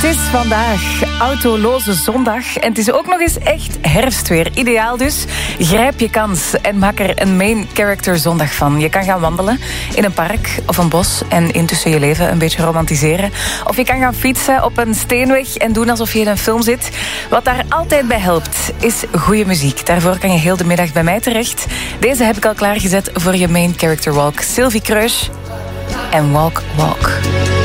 Het is vandaag autoloze zondag en het is ook nog eens echt herfstweer. Ideaal dus. Grijp je kans en maak er een main character zondag van. Je kan gaan wandelen in een park of een bos en intussen je leven een beetje romantiseren. Of je kan gaan fietsen op een steenweg en doen alsof je in een film zit. Wat daar altijd bij helpt, is goede muziek. Daarvoor kan je heel de middag bij mij terecht. Deze heb ik al klaargezet voor je main character walk. Sylvie Kreusch en Walk Walk.